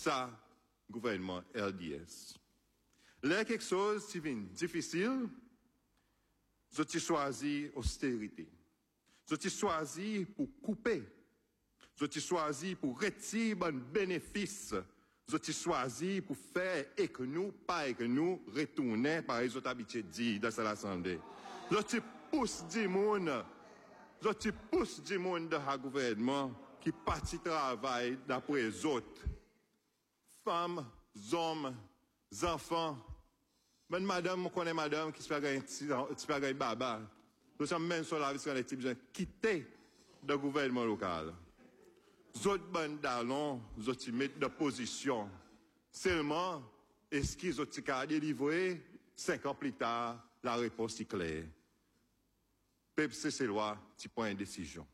ça, gouvernement LDS. Là, quelque chose qui vient difficile, j'ai choisi austérité. J'ai choisi pour couper. J'ai choisi pour retirer un bénéfice. J'ai choisi pour faire et que nous, pas et que nous, retourner par les autres habitués dit dans l'Assemblée. J'ai pousse du monde de la gouvernement qui partit travail d'après les autres. Femmes, hommes, enfants. Même madame, on connaît madame qui se fait un baba. Nous sommes même sur la vie, les types de gens quittés le gouvernement local. D'autres bandes d'allons, d'autres mettent de position. Seulement, est-ce qu'ils ont délivré 5 ans plus tard, la réponse est claire. Peuple, c'est loi, tu prends une décision.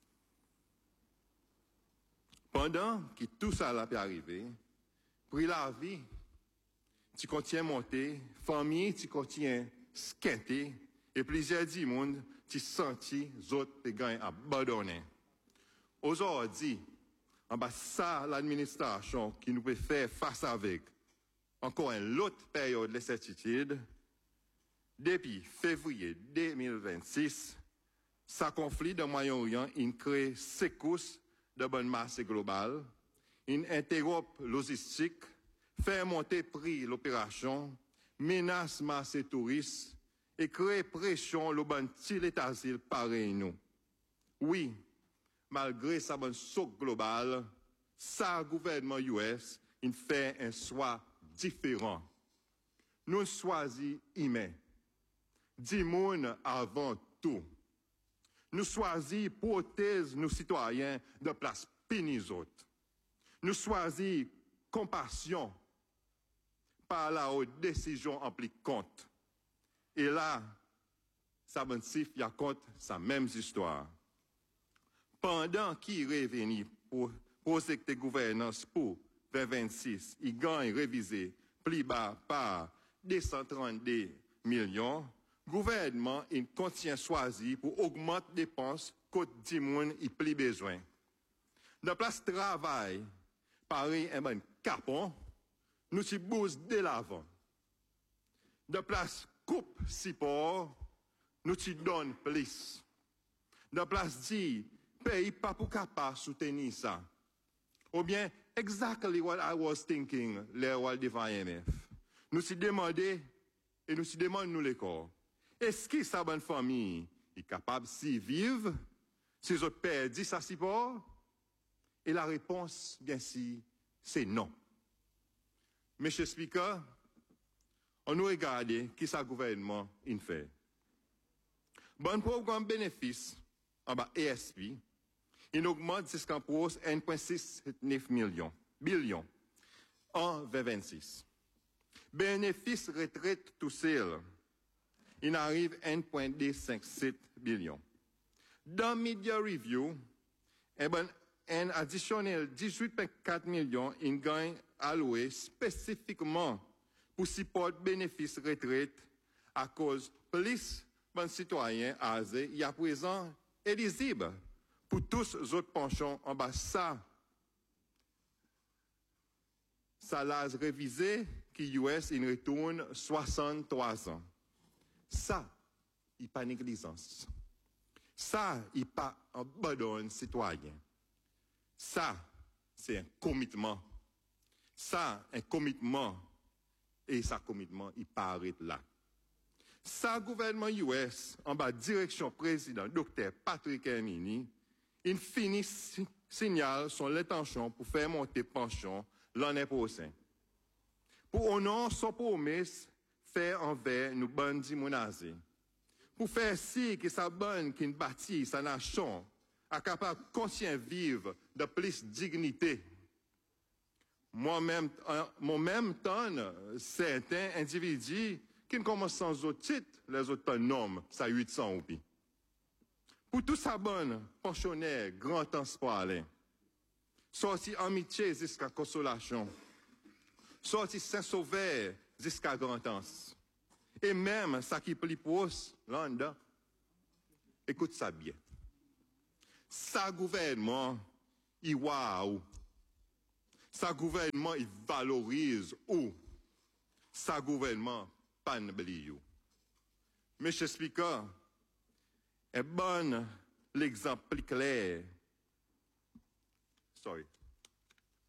Pendant que tout ça a pu arriver, pour la vie, tu continues à monter, famille, tu continues à squinter, et plusieurs du monde, tu sens les autres gagnent abandonnés. Aujourd'hui, en bas ça, l'administration qui nous peut faire face avec encore une autre période de certitude, depuis février 2026, ça conflit dans le Moyen-Orient, il crée secousses de bonne masse globale, il interrompt logistique, fait monter prix l'opération, menace masse touristes et crée pression le bon l'état d'asile pareil nous. Oui, malgré sa bonne socle globale, sa gouvernement US, il fait un choix différent. Nous choisissons humains. 10 monde avant tout. Nous choisissons prothèse nos citoyens de place pénis autres. Nous choisissons compassion par la haute décision implique compte. Et là, ça bonne chiffre, il y a compte sa même histoire. Pendant qu'il revenu pour prospecter gouvernance pour 2026, il gagne révisé plus bas par 232 millions, gouvernement il continue à choisir pour augmenter les dépenses côté du monde il plus besoin. Dans place travail, Paris est un capon, nous s'y bousons dès l'avant. Dans place coupe support, nous s'y donnons plus. Dans place dit pays pas pour capable soutenir ça. Ou bien, exactly what I was thinking, les rois devant IMF. Nous s'y demandons, et nous s'y demandons nous les corps. Est-ce que sa bonne famille est capable d'y vivre, si ils ont perdu sa support? Et la réponse, bien sûr, c'est non. Monsieur Speaker, on nous regarde qui sa gouvernement il fait. Bon programme bénéfice, en bas ESP, il augmente jusqu'en pause 1,69 billion en 2026. Bénéfice retraite tout seul, il arrive 1,257 billion. Dans Media Review, un additionnel 18,4 millions, il gagne alloué spécifiquement pour support bénéfice retraite à cause plus de citoyens âgés, il y a présent éligible pour tous les autres pensions en bas ça. Ça l'âge révisé qui US il retourne 63 ans. Ça, il pas négligence. Ça, il pas abandon citoyen. Ça, c'est un commitment. Ça, un commitment. Et ça, commitment, il paraît là. Ça, gouvernement US, en bas direction président Dr. Patrick Hermini, il finit signale son intention pour faire monter pension l'année prochaine. Pour honorer son promesse, faire envers nous bandits monazés. Pour faire si que sa bonne qui bâtit sa nation a capable de conscient vivre de plus dignité. Moi-même, mon même temps, certains individus qui ne commencent sans autre titre, les autres nomment, ça 800 ou pis. Pour tout sa bonne, pensionnaire, grand temps spoilé, sorti amitié jusqu'à consolation, sorti Saint-Sauveur jusqu'à grand temps. Et même ça qui plie pose, là dedans, écoute ça bien. Sa gouvernement, il waouh. Sa gouvernement, il valorise ou sa gouvernement, pas n'oublie. Monsieur Speaker, est bon l'exemple clair. Sorry.